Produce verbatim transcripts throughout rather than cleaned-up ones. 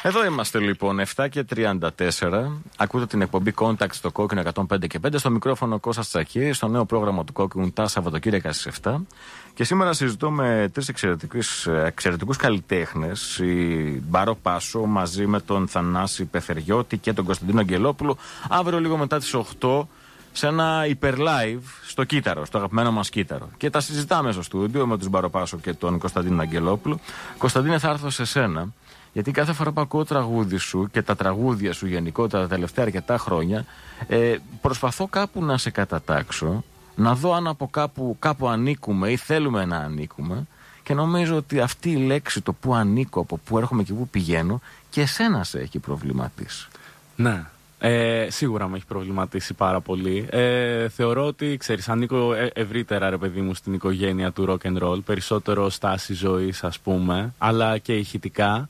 Εδώ είμαστε λοιπόν, επτά και τριάντα τέσσερα. Ακούτε την εκπομπή Contact στο Κόκκινο εκατόν πέντε και πέντε. Στο μικρόφωνο Κώστας Τσακίρης, στο νέο πρόγραμμα του Κόκκινου τα Σαββατοκύριακα στις επτά. Και σήμερα συζητώ με τρεις εξαιρετικούς καλλιτέχνες. Η Μπάρο Πάσο μαζί με τον Θανάση Πεθεριώτη και τον Κωνσταντίνο Αγγελόπουλο. Αύριο λίγο μετά τις οκτώ σε ένα υπερ-live στο Κύτταρο, στο αγαπημένο μας Κύτταρο. Και τα συζητάμε στο στούντιο με τον Μπάρο Πάσο και τον Κωνσταντίνο Αγγελόπουλο. Κωνσταντίνε, θα έρθω σε σένα. Γιατί κάθε φορά που ακούω τραγούδι σου και τα τραγούδια σου γενικότερα τα τελευταία αρκετά χρόνια, ε, προσπαθώ κάπου να σε κατατάξω, να δω αν από κάπου, κάπου ανήκουμε ή θέλουμε να ανήκουμε, και νομίζω ότι αυτή η λέξη, το που ανήκω, από που έρχομαι και που πηγαίνω, και εσένα σε έχει προβληματίσει. Ναι. Ε, σίγουρα με έχει προβληματίσει πάρα πολύ. Ε, θεωρώ ότι, ξέρεις, ανήκω ε, ευρύτερα, ρε παιδί μου, στην οικογένεια του rock and roll, περισσότερο στάση ζωής, ας πούμε, αλλά και ηχητικά.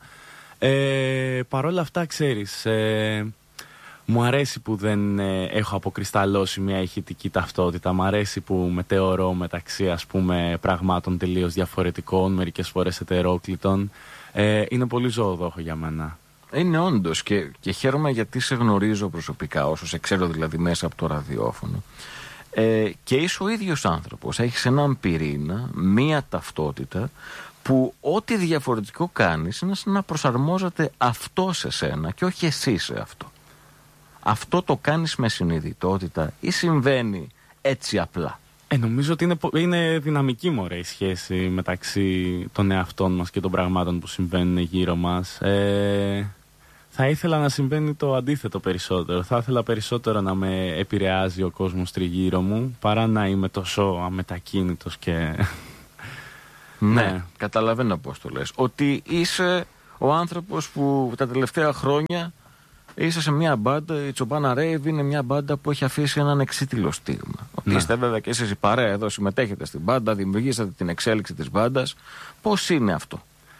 Ε, Παρ' όλα αυτά, ξέρεις, ε, μου αρέσει που δεν ε, έχω αποκρισταλώσει μια ηχητική ταυτότητα. Μου αρέσει που μετεωρώ μεταξύ, ας πούμε, πραγμάτων τελείως διαφορετικών, μερικές φορές ετερόκλητων. Ε, είναι πολύ ζωοδόχο για μένα. Είναι όντως, και, και χαίρομαι γιατί σε γνωρίζω προσωπικά, όσο σε ξέρω δηλαδή μέσα από το ραδιόφωνο. Ε, και είσαι ο ίδιος άνθρωπος. Έχεις έναν πυρήνα, μία ταυτότητα, που ό,τι διαφορετικό κάνεις είναι σαν να προσαρμόζεται αυτό σε σένα και όχι εσύ σε αυτό. Αυτό το κάνεις με συνειδητότητα ή συμβαίνει έτσι απλά? Ε, νομίζω ότι είναι, είναι δυναμική, μωρέ, η σχέση μεταξύ των εαυτών μας και των πραγμάτων που συμβαίνουν γύρω μας. Ε, θα ήθελα να συμβαίνει το αντίθετο περισσότερο. Θα ήθελα περισσότερο να με επηρεάζει ο κόσμος τριγύρω μου, παρά να είμαι τόσο αμετακίνητος και... Ναι, ναι, καταλαβαίνω πώς το λες. Ότι είσαι ο άνθρωπος που τα τελευταία χρόνια είσαι σε μια μπάντα. Η Τσομπάνα Rave είναι μια μπάντα που έχει αφήσει έναν εξίτηλο στίγμα. Ναι. Είστε βέβαια και εσείς η παρέα εδώ, συμμετέχετε στην μπάντα, δημιουργήσατε την εξέλιξη της μπάντας. Πώς είναι αυτό?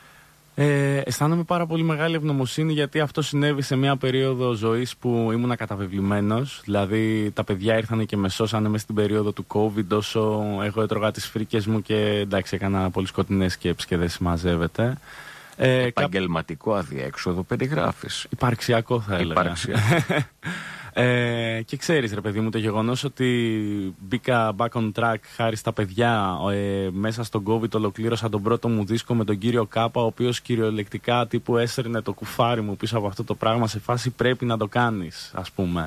Ε, αισθάνομαι πάρα πολύ μεγάλη ευγνωμοσύνη, γιατί αυτό συνέβη σε μια περίοδο ζωής που ήμουνα καταβεβλημένος. Δηλαδή τα παιδιά ήρθαν και με σώσανε μέσα στην περίοδο του COVID, όσο εγώ έτρωγα τις φρίκες μου και εντάξει, έκανα πολύ σκοτεινές σκέψεις και δεν συμμαζεύεται. Ε, Επαγγελματικό κά... αδιέξοδο περιγράφεις. Υπαρξιακό θα έλεγα. Υπαρξιακό. Ε, και ξέρεις, ρε παιδί μου, το γεγονός ότι μπήκα back on track χάρη στα παιδιά, ε, μέσα στον COVID ολοκλήρωσα τον πρώτο μου δίσκο με τον κύριο Κάπα, ο οποίος κυριολεκτικά τύπου έσαιρνε το κουφάρι μου πίσω από αυτό το πράγμα, σε φάση πρέπει να το κάνεις, ας πούμε.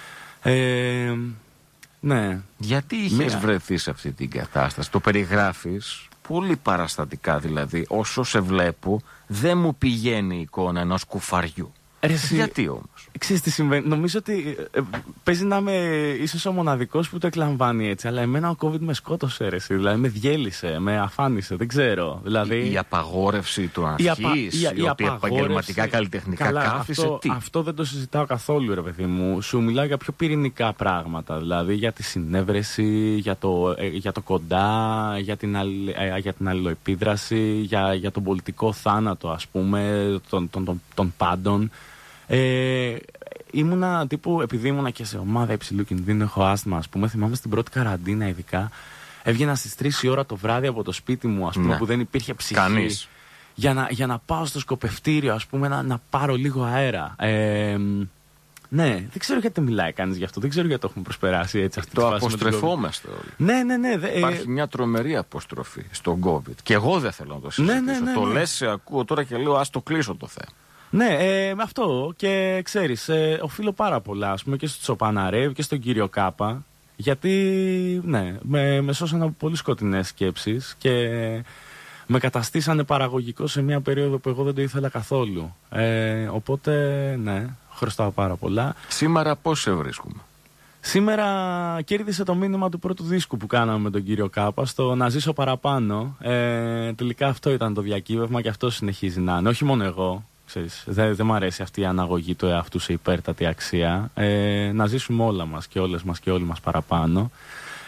Ε, ναι. Γιατί είχες yeah. βρεθεί σε αυτή την κατάσταση? Το περιγράφεις πολύ παραστατικά, δηλαδή όσο σε βλέπω δεν μου πηγαίνει η εικόνα ενός κουφαριού. Εσύ... Γιατί όμως? Ξέρεις τι συμβαίνει? Νομίζω ότι ε, παίζει να είμαι ίσως ο μοναδικός που το εκλαμβάνει έτσι, αλλά εμένα ο COVID με σκότωσε, ρε, δηλαδή με διέλυσε, με αφάνισε, δεν ξέρω. Δηλαδή... Η, η απαγόρευση του αρχής, η, απα... η, η ότι επαγγελματικά καλλιτεχνικά καλά, κάθισε, αυτό, τι? Αυτό δεν το συζητάω καθόλου, ρε παιδί μου. Σου μιλάω για πιο πυρηνικά πράγματα, δηλαδή για τη συνέβρεση, για το, ε, για το κοντά, για την, αλλη, ε, για την αλληλοεπίδραση, για, για τον πολιτικό θάνατο, ας πούμε, των, των, των, των πάντων. Ε, ήμουνα τύπου, επειδή ήμουνα και σε ομάδα υψηλού κινδύνου, έχω άσθμα, ας πούμε. Θυμάμαι στην πρώτη καραντίνα, ειδικά. Έβγαινα στις τρεις η ώρα το βράδυ από το σπίτι μου, ας πούμε, ναι. που δεν υπήρχε ψυχή. Κανείς. Για να, για να πάω στο σκοπευτήριο, ας πούμε, να, να πάρω λίγο αέρα. Ε, ναι, δεν ξέρω γιατί μιλάει κανείς γι' αυτό. Δεν ξέρω γιατί το έχουμε προσπεράσει έτσι αυτή το αποστρεφόμαστε όλοι. Ναι, ναι, ναι. Δε, Υπάρχει ε... μια τρομερή αποστροφή στον COVID. Και εγώ δεν θέλω να το συζητήσω. Ναι, ναι, ναι, ναι. Το λες, σε ακούω τώρα και λέω, ας το κλείσω το θέμα. Ναι, ε, με αυτό, και ξέρεις, ε, οφείλω πάρα πολλά, ας πούμε, και στο Τσομπάνα Rave και στον κύριο Κάπα, γιατί ναι, με, με σώσαν από πολύ σκοτεινές σκέψεις και με καταστήσανε παραγωγικό σε μια περίοδο που εγώ δεν το ήθελα καθόλου. Ε, οπότε, ναι, χρωστάω πάρα πολλά. Σήμερα πώς σε βρίσκουμε? Σήμερα κέρδισε το μήνυμα του πρώτου δίσκου που κάναμε με τον κύριο Κάπα, στο να ζήσω παραπάνω. Ε, τελικά αυτό ήταν το διακύβευμα και αυτό συνεχίζει να είναι, όχι μόνο εγώ. Δεν δε μ' αρέσει αυτή η αναγωγή του εαυτού σε υπέρτατη αξία. Ε, να ζήσουμε όλα μας και όλες μας και όλοι μας παραπάνω.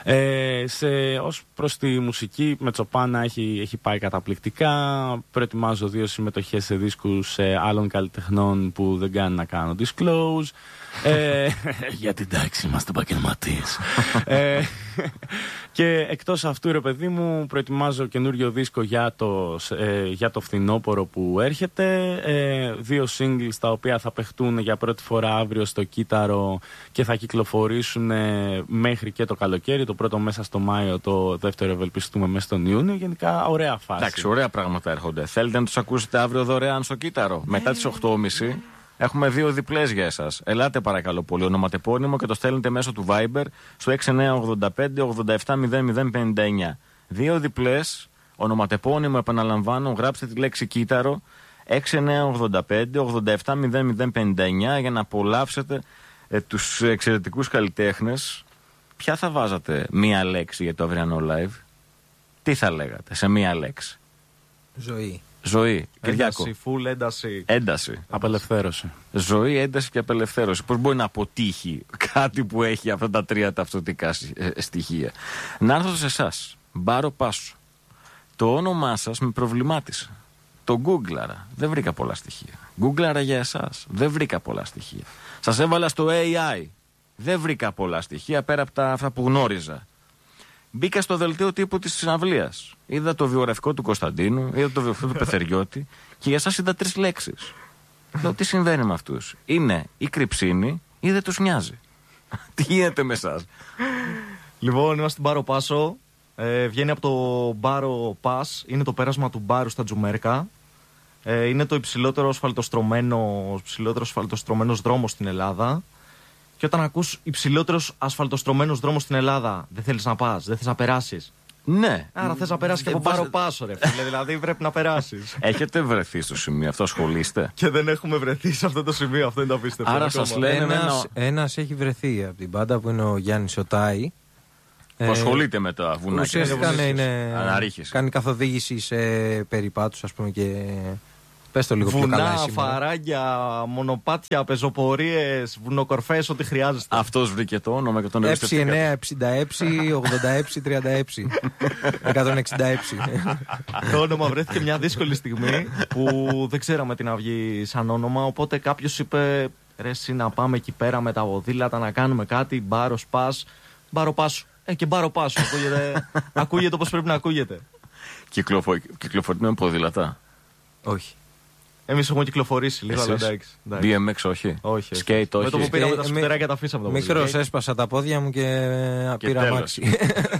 Ε, σε, ως προς τη μουσική, με Τσοπάνα έχει, έχει πάει καταπληκτικά. Προετοιμάζω δύο συμμετοχές σε δίσκους ε, άλλων καλλιτεχνών που δεν κάνει να κάνω disclose. ε, γιατί εντάξει, είμαστε επαγγελματίες. ε, και εκτός αυτού, ρε παιδί μου, προετοιμάζω καινούριο δίσκο για το, ε, για το φθινόπωρο που έρχεται. Ε, δύο singles τα οποία θα παιχτούν για πρώτη φορά αύριο στο Κύτταρο και θα κυκλοφορήσουν ε, μέχρι και το καλοκαίρι. Το πρώτο μέσα στο Μάιο, το δεύτερο ευελπιστούμε μέσα στον Ιούνιο. Γενικά ωραία φάση. Εντάξει, ωραία πράγματα έρχονται. Θέλετε να τους ακούσετε αύριο δωρεάν στο Κύτταρο? Μετά τις οκτώ και μισή έχουμε δύο διπλές για εσάς. Ελάτε παρακαλώ πολύ, ονοματεπώνυμο και το στέλνετε μέσω του Viber στο έξι εννιά ογδόντα πέντε ογδόντα επτά μηδέν μηδέν πενήντα εννιά. Δύο διπλές, ονοματεπώνυμο, επαναλαμβάνω, γράψτε τη λέξη Κύτταρο έξι εννιά ογδόντα πέντε ογδόντα επτά μηδέν μηδέν πενήντα εννιά για να απολαύσετε ε, τους εξαιρετικούς καλλιτέχνες. Ποια θα βάζατε μία λέξη για το αυριανό live? Τι θα λέγατε σε μία λέξη? Ζωή. Ζωή. Κυριάκο. Ένταση, full ένταση. Ένταση. Απελευθέρωση. Ζωή, ένταση και απελευθέρωση. Πώς μπορεί να αποτύχει κάτι που έχει αυτά τα τρία ταυτοτικά στοιχεία? Να έρθω σε εσάς. Μπάρο Πάσο. Το όνομά σας με προβλημάτισε. Το γκούγκλαρα. Δεν βρήκα πολλά στοιχεία. Γκούγκλαρα για εσάς. Δεν βρήκα πολλά στοιχεία. Σας έβαλα στο έι άι. Δεν βρήκα πολλά στοιχεία πέρα από τα αυτά που γνώριζα. Μπήκα στο δελτίο τύπου της συναυλίας. Είδα το βιογραφικό του Κωνσταντίνου, είδα το βιογραφικό του Πεθεριώτη και για εσάς είδα τρεις λέξεις. Λέω, τι συμβαίνει με αυτούς? Είναι η κρυψίνη ή δεν τους νοιάζει? Τι γίνεται με εσάς? Λοιπόν, είμαστε στην Μπάρο Πάσο. Ε, βγαίνει από το Μπάρο Πας. Είναι το πέρασμα του Μπάρου στα Τζουμέρκα. Ε, είναι το υψηλότερο ασφαλτοστρωμένο, υψηλότερο ασφαλτοστρωμένος δρόμος στην Ελλάδα. Και όταν ακούς υψηλότερος ασφαλτοστρωμένος δρόμος στην Ελλάδα, δεν θέλεις να πας, δεν θες να περάσεις. Ναι. Άρα θες να περάσεις και από Μπάρο Πάσο, ρε φίλε. Δηλαδή πρέπει να περάσεις. Έχετε βρεθεί στο σημείο αυτό, ασχολείστε? Και δεν έχουμε βρεθεί σε αυτό το σημείο, αυτό είναι το απίστευτο. Άρα σας λένε Ένας, ένα... ένας έχει βρεθεί από την μπάντα που είναι ο Γιάννης Οτάη. Που ασχολείται με τα βουνάκια. Ουσιαστικά ναι, είναι, αναρρίχηση. κάνει καθοδήγηση σε περιπάτους, ας πούμε, και πες το λίγο πιο καλά. Βουνά, φαράγγια, μονοπάτια, πεζοπορίες, βουνοκορφές, ό,τι χρειάζεστε. Αυτός βρήκε το όνομα και τον Έψι εννιά εξήντα έψι ογδόντα έψι τριάντα έψι εκατόν εξήντα έψι. Το όνομα βρέθηκε μια δύσκολη στιγμή που δεν ξέραμε τι να βγει σαν όνομα. Οπότε κάποιος είπε, ρε εσύ, να πάμε εκεί πέρα με τα ποδήλατα να κάνουμε κάτι. Μπάρο Πας, Μπάρο Πάσου. Ε, και Μπάρο Πάσου. Ακούγεται, ακούγεται όπως πρέπει να ακούγεται. Κυκλοφο... Κυκλοφορείτε με ποδήλατα? Όχι. Εμείς έχουμε κυκλοφορήσει λίγο, αλλά εντάξει. μπι εμ εξ όχι. Όχι. Σκέιτ όχι. Με το που πήραμε τα σκουτεράκια τα αφήσαμε. Μικρός έσπασα τα πόδια μου και, και πήρα αμάξι.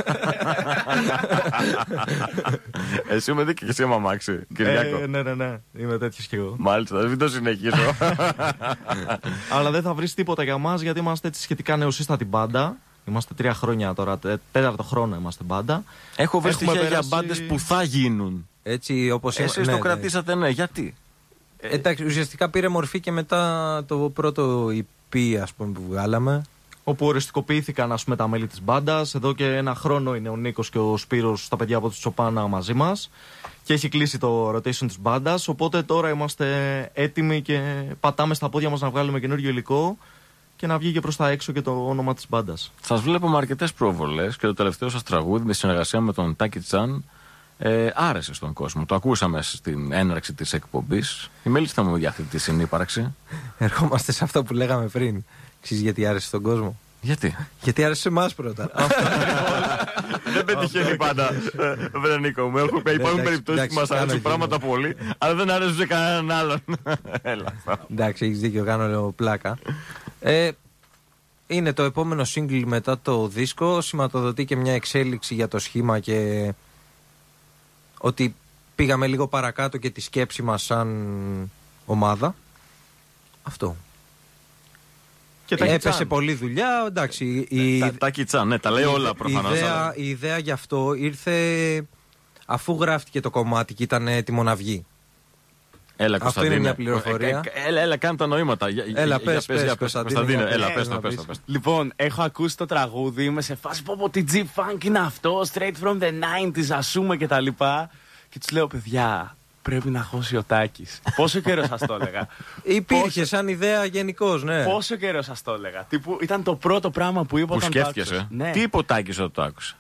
Εσύ με δίκαιο και εσύ είμαι αμάξι, Κυριάκο. Ε, ναι, ναι, ναι. Είμαι τέτοιος κι εγώ. Μάλιστα, δεν το συνεχίζω. Αλλά δεν θα βρεις τίποτα για μας, γιατί είμαστε έτσι σχετικά νεοσύστατη μπάντα. Είμαστε τρία χρόνια τώρα, τέταρτο χρόνο είμαστε μπάντα. Έχω βρει στοιχεία περάσει... για μπάντες που θα γίνουν. Έτσι, όπως εσείς ναι, το ναι. κρατήσατε, ναι, γιατί? Εντάξει, ουσιαστικά πήρε μορφή και μετά το πρώτο ι πι, ας πούμε, που βγάλαμε. Όπου οριστικοποιήθηκαν, ας πούμε, τα μέλη της μπάντας. Εδώ και ένα χρόνο είναι ο Νίκος και ο Σπύρος, τα παιδιά από τους Τσοπάνα, μαζί μας. Και έχει κλείσει το rotation της μπάντας. Οπότε τώρα είμαστε έτοιμοι και πατάμε στα πόδια μας να βγάλουμε καινούριο υλικό και να βγει και προς τα έξω και το όνομα της μπάντας. Σας βλέπω με αρκετές προβολές και το τελευταίο σας τραγούδι με συνεργασία με τον Τάκη Τσάν ε, άρεσε στον κόσμο. Το ακούσαμε στην έναρξη της εκπομπής. Η Μέλισσα μου για αυτή τη συνύπαρξη. Ερχόμαστε σε αυτό που λέγαμε πριν. Ξέρεις γιατί άρεσε στον κόσμο? Γιατί? Γιατί άρεσε σε εμάς πρώτα. Δεν πετυχαίνει πάντα, Βρενίκο μου. Υπάρχουν περιπτώσεις που μας αρέσουν πράγματα πολύ, αλλά δεν αρέσουν σε κανέναν άλλον. Εντάξει, έχεις δίκιο, κάνω πλάκα. Ε, είναι το επόμενο single μετά το δίσκο. Σηματοδοτεί και μια εξέλιξη για το σχήμα και ότι πήγαμε λίγο παρακάτω και τη σκέψη μας σαν ομάδα. Αυτό. Και έπεσε πολλή δουλειά, εντάξει. Η... Τα, τα κιτσάν, ναι, τα λέει όλα προφανώς. Η ιδέα, η ιδέα γι' αυτό ήρθε αφού γράφτηκε το κομμάτι και ήταν έτοιμο να βγει. Έλα, αυτό είναι μια πληροφορία. Ε, ε, έλα, έλα, κάνε τα νοήματα. Έλα, πες, πες, πες, Κωνσταντίνε. Έλα, πες το, πες το. Λοιπόν, έχω ακούσει το τραγούδι, είμαι σε φάση πω πω τι G-Funk είναι αυτό, straight from the nineties, ας πούμε και τα λοιπά. Και τους λέω, παιδιά, πρέπει να χώσει ο Τάκης. Πόσο καιρό σας το έλεγα. Υπήρχε Πόσο... σαν ιδέα γενικώς, ναι. Πόσο καιρό σας το έλεγα. Τύπου, ήταν το πρώτο πράγμα που είπα Που όταν σκέφτηκες, ε. Ναι. Τι είπε ο Τάκης όταν το άκουσε?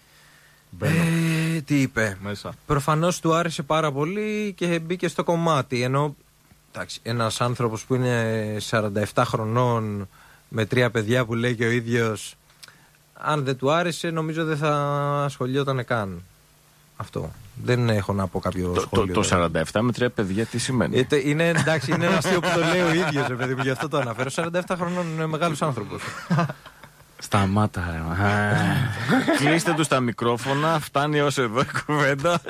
Ε, τι είπε. Μέσα. Προφανώς του άρεσε πάρα πολύ και μπήκε στο κομμάτι. Ενώ εντάξει, ένας άνθρωπος που είναι σαράντα επτά χρονών με τρία παιδιά που λέει και ο ίδιος, αν δεν του άρεσε νομίζω δεν θα ασχολιόταν καν. Αυτό. Δεν έχω να πω κάποιο Το, σχόλιο. το, το σαράντα επτά με τρία παιδιά τι σημαίνει? Ε, τε- είναι εντάξει, είναι ένα αστείο που το λέει ο ίδιος, ρε παιδί μου, γι' αυτό το αναφέρω. σαράντα επτά χρονών είναι μεγάλος άνθρωπος. Σταμάτα, ρε. Κλείστε τους τα μικρόφωνα, φτάνει ως εδώ η κουβέντα.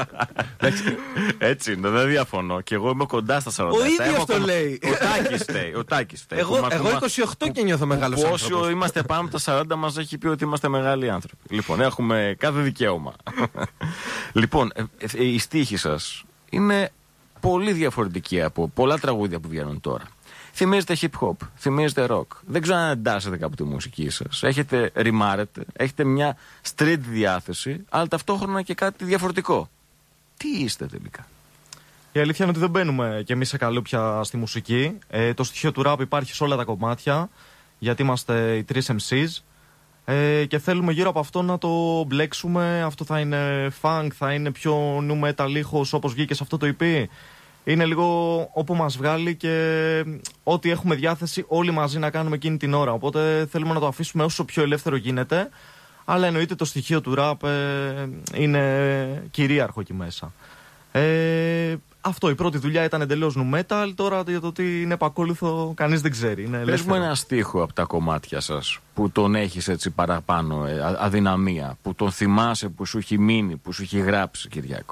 Έτσι είναι, δεν διαφωνώ. Και εγώ είμαι κοντά στα σαράντα επτά. Ο ίδιος Έχω το ακόμα- λέει. Ο Τάκης φταίει. Ο Τάκης φταίει. Εγώ, Που μας- εγώ που είκοσι οκτώ και νιώθω μεγάλος που άνθρωπος. όσοι είμαστε πάνω από τα σαράντα μας έχει πει ότι είμαστε μεγάλοι άνθρωποι. Λοιπόν, έχουμε κάθε δικαίωμα. Λοιπόν, ε, ε, η στίχη σας είναι πολύ διαφορετική από πολλά τραγούδια που βγαίνουν τώρα. Θυμίζετε hip hop, θυμίζετε rock. Δεν ξέρω αν εντάσσετε κάπου τη μουσική σας. Έχετε ρημάρετε, έχετε μια street διάθεση, αλλά ταυτόχρονα και κάτι διαφορετικό. Τι είστε τελικά? Η αλήθεια είναι ότι δεν μπαίνουμε κι εμείς σε καλούπια στη μουσική. Ε, το στοιχείο του rap υπάρχει σε όλα τα κομμάτια, γιατί είμαστε οι τρεις εμ σις. Ε, και θέλουμε γύρω από αυτό να το μπλέξουμε. Αυτό θα είναι funk, θα είναι πιο nu metal ήχος όπως βγήκε σε αυτό το ι πι. Είναι λίγο όπου μας βγάλει και ό,τι έχουμε διάθεση όλοι μαζί να κάνουμε εκείνη την ώρα. Οπότε θέλουμε να το αφήσουμε όσο πιο ελεύθερο γίνεται. Αλλά εννοείται το στοιχείο του rap ε, είναι κυρίαρχο εκεί μέσα. Ε, αυτό, η πρώτη δουλειά ήταν εντελώς nu metal. Τώρα για το τι είναι επακόλουθο κανείς δεν ξέρει. Είναι Πες μου ελεύθερο. ένα στίχο από τα κομμάτια σας που τον έχεις έτσι παραπάνω, ε, α- αδυναμία, που τον θυμάσαι, που σου έχει μείνει, που σου έχει γράψει, Κυριάκο.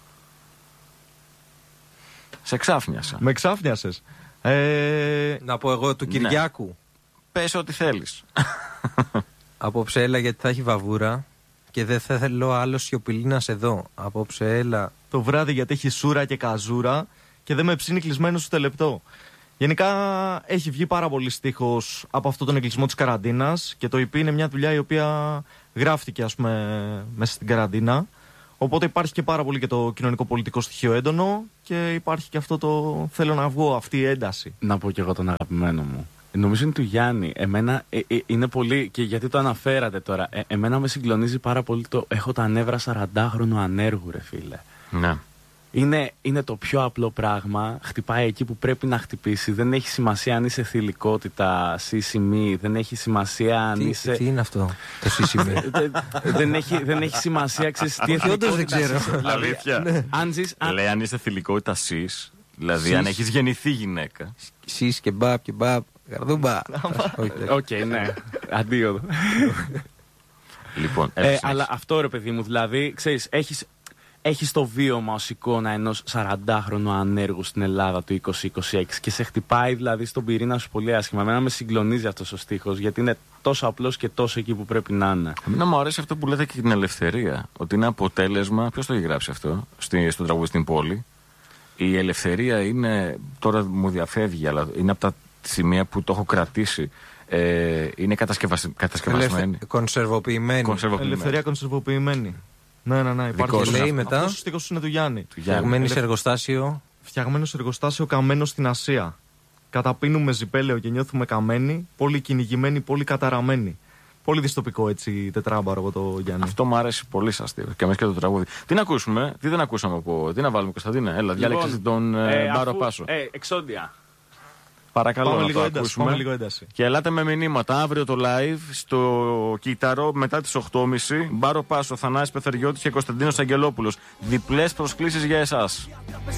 Σε ξάφνιασα. Με ξάφνιασες. Ε, Να πω εγώ του Ναι. Κυριάκου. Πες ό,τι θέλεις. Απόψε έλα γιατί θα έχει βαβούρα και δεν θα θέλω άλλο σιωπηλή να σε δω. Απόψε έλα. το βράδυ γιατί έχει σούρα και καζούρα και δεν με ψήνει κλεισμένο στο λεπτό. Γενικά έχει βγει πάρα πολύ στίχος από αυτόν τον εγκλεισμό της καραντίνας και το ι πι είναι μια δουλειά η οποία γράφτηκε ας πούμε μέσα στην καραντίνα. Οπότε υπάρχει και πάρα πολύ και το κοινωνικό-πολιτικό στοιχείο έντονο και υπάρχει και αυτό το θέλω να βγω, αυτή η ένταση. Να πω κι εγώ τον αγαπημένο μου. Νομίζω είναι του Γιάννη. Εμένα ε, ε, είναι πολύ. Και γιατί το αναφέρατε τώρα. Ε, εμένα με συγκλονίζει πάρα πολύ το. Έχω τα νεύρα σαραντάχρονου ανέργου, ρε φίλε. Ναι. Είναι, είναι το πιο απλό πράγμα. Χτυπάει εκεί που πρέπει να χτυπήσει. Δεν έχει σημασία αν είσαι θηλυκότητα, σύσημη. Δεν έχει σημασία αν Τι, είσαι. τι είναι αυτό το σύσημη. δεν, δεν, έχει, δεν έχει σημασία, ξέρεις, τι Όχι, όντως δεν εθνικότητα ξέρω. είσαι. Αλήθεια. Αν ζεις, αν- Λέει αν είσαι θηλυκότητα σεις, δηλαδή Σεις. αν έχεις γεννηθεί γυναίκα. Σεις και μπαπ και μπαπ. Καρδούμπα. Όχι, δεν- Οκ, ναι. Αντίο. Λοιπόν, Ε, έφυγες. αλλά αυτό ρε παιδί μου, δηλαδή, ξέρεις, έχεις, έχεις το βίωμα ως εικόνα ενός σαραντάχρονου ανέργου στην Ελλάδα του είκοσι είκοσι έξι και σε χτυπάει δηλαδή στον πυρήνα σου πολύ άσχημα. Εμένα με συγκλονίζει αυτός ο στίχος γιατί είναι τόσο απλός και τόσο εκεί που πρέπει να είναι. Εμένα μου αρέσει αυτό που λέτε και την ελευθερία. Ότι είναι αποτέλεσμα. Ποιος το έχει γράψει αυτό στη, στο τραγούδι στην πόλη? Η ελευθερία είναι. Τώρα μου διαφεύγει, αλλά είναι από τα σημεία που το έχω κρατήσει. Ε, είναι κατασκευασ... κατασκευασμένη. Ελεύθε- Κονσερβοποιημένη. Κονσερβοποιημένη. Ελευθερία κονσερβοποιημένη. Ναι, ναι, ναι. Δικό Υπάρχει σου λέει αυτό. μετά. Αυτός ο στίχος είναι του Γιάννη. Του Γιάννη. Φτιαγμένη σε εργοστάσιο. Φτιαγμένο σε εργοστάσιο καμένο στην Ασία. Καταπίνουμε ζυπέλαιο και νιώθουμε καμένοι. Πολύ κυνηγημένοι, πολύ καταραμένοι. Πολύ δυστοπικό έτσι τετράμπαρο από το Γιάννη. Αυτό μου αρέσει πολύ σαν στίχο. Και μέσα και το τραγούδι. Τι να ακούσουμε, τι δεν ακούσαμε από. Τι να βάλουμε, Κωνσταντίνε. Έλα, διάλεξε τον ε, Μπάρο αφού- Πάσο. Ε, εξόντια. Παρακαλώ Πάμε να λίγο το ένταση, ακούσουμε. πάμε λίγο ένταση. Και ελάτε με μηνύματα αύριο το live στο Κύτταρο μετά τις οκτώ και μισή. Μπάρο Πάσο, Θανάσης Πεθεριώτης και Κωνσταντίνος Αγγελόπουλος. Διπλές προσκλήσεις για εσάς.